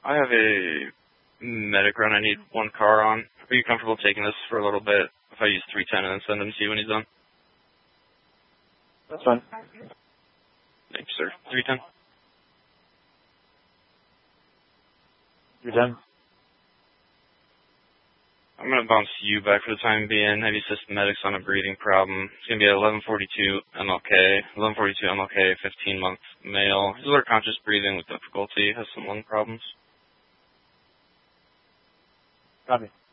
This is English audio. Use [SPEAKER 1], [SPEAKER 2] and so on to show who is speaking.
[SPEAKER 1] I have a medic run I need one car on. Are you comfortable taking this for a little bit if I use 310 and then send him to you when he's done?
[SPEAKER 2] That's fine.
[SPEAKER 1] Thanks, sir. 310.
[SPEAKER 2] 310.
[SPEAKER 1] I'm going to bounce you back for the time being. Heavy systematics on a breathing problem. It's going to be at 1142 MLK. 1142 MLK, 15-month male. He's a little conscious breathing with difficulty. Has some lung problems.
[SPEAKER 2] Copy.